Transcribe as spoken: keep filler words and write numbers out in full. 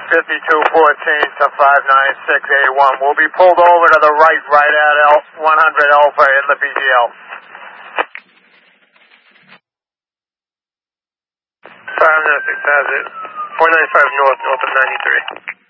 fifty-two fourteen to five nine six eight one. We'll be pulled over to the right, right at L one hundred Alpha in the B D L. Five nine six has it. four ninety-five north, north of ninety-three.